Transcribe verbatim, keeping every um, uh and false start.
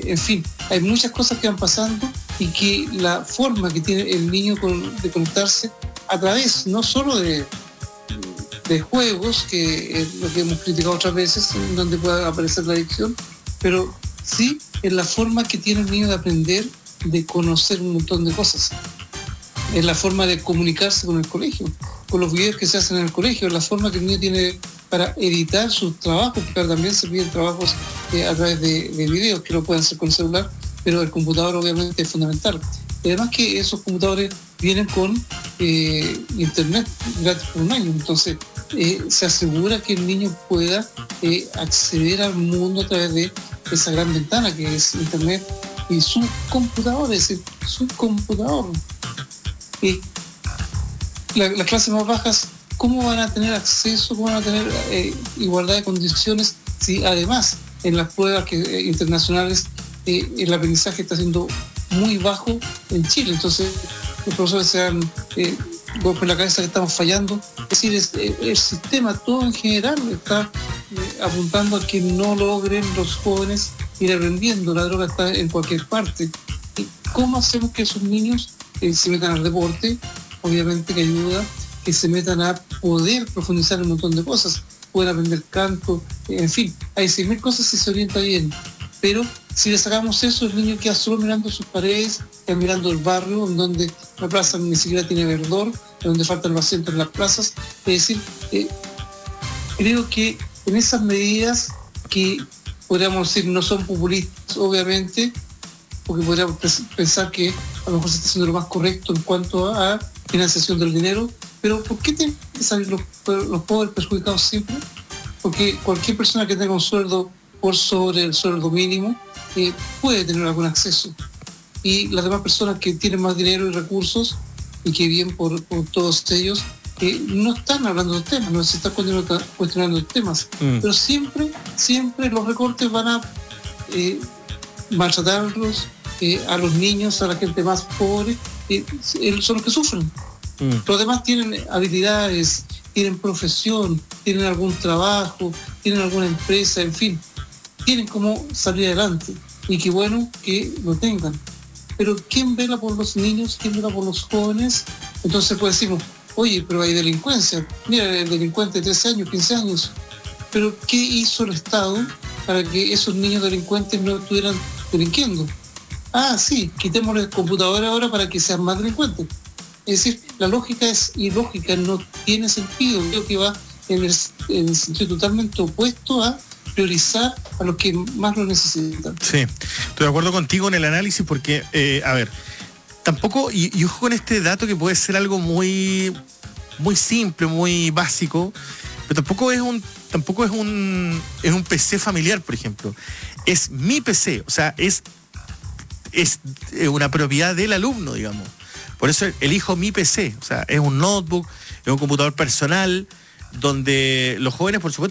en fin, hay muchas cosas que van pasando y que la forma que tiene el niño de conectarse a través no solo de, de juegos, que es lo que hemos criticado otras veces, en donde puede aparecer la adicción, pero sí en la forma que tiene el niño de aprender, de conocer un montón de cosas. En la forma de comunicarse con el colegio, con los videos que se hacen en el colegio, en la forma que el niño tiene para editar sus trabajos, porque también se piden trabajos eh, a través de, de videos que lo pueden hacer con el celular, pero el computador obviamente es fundamental. Y además que esos computadores vienen con eh, internet gratis por un año, entonces eh, se asegura que el niño pueda eh, acceder al mundo a través de esa gran ventana que es internet y su computador, es decir, su computador. Y la, las clases más bajas, ¿cómo van a tener acceso, cómo van a tener eh, igualdad de condiciones si además en las pruebas que, eh, internacionales eh, el aprendizaje está siendo muy bajo en Chile? Entonces los profesores se dan eh, golpe en la cabeza que estamos fallando. Es decir, es, eh, el sistema todo en general está eh, apuntando a que no logren los jóvenes ir aprendiendo. La droga está en cualquier parte. ¿Y cómo hacemos que esos niños eh, se metan al deporte? Obviamente que ayuda que se metan a poder profundizar en un montón de cosas, poder aprender canto, en fin, hay seis mil cosas si se orienta bien, pero si le sacamos eso, el niño queda solo mirando sus paredes, queda mirando el barrio, en donde la plaza ni siquiera tiene verdor, en donde faltan los asientos en las plazas. Es decir, eh, creo que en esas medidas que podríamos decir no son populistas, obviamente, porque podríamos pensar que a lo mejor se está haciendo lo más correcto en cuanto a financiación del dinero, pero ¿por qué tienen que salir los, los pobres perjudicados siempre? Porque cualquier persona que tenga un sueldo por sobre el sueldo mínimo eh, puede tener algún acceso. Y las demás personas que tienen más dinero y recursos, y que bien por, por todos ellos, eh, no están hablando de temas, no se están cuestionando temas, mm. pero siempre, siempre los recortes van a eh, maltratarlos, eh, a los niños, a la gente más pobre, eh, son los que sufren. Mm. Los demás tienen habilidades, tienen profesión, tienen algún trabajo, tienen alguna empresa, en fin, tienen cómo salir adelante, y qué bueno que lo tengan. Pero ¿quién vela por los niños? ¿Quién vela por los jóvenes? Entonces pues decimos, oye, pero hay delincuencia, mira, el delincuente de trece años, quince años, pero ¿qué hizo el Estado para que esos niños delincuentes no estuvieran delinquiendo? Ah, sí, quitémosle el computador ahora para que sean más delincuentes. Es decir, la lógica es ilógica, no tiene sentido. Creo que va en el, en el sentido totalmente opuesto a priorizar a los que más lo necesitan. Sí, estoy de acuerdo contigo en el análisis porque, eh, a ver, tampoco, y, y ojo con este dato que puede ser algo muy, muy simple, muy básico, pero tampoco es un, tampoco es un, es un P C familiar, por ejemplo. Es mi P C, o sea, es, es una propiedad del alumno, digamos. Por eso elijo mi P C, o sea, es un notebook, es un computador personal, donde los jóvenes, por supuesto,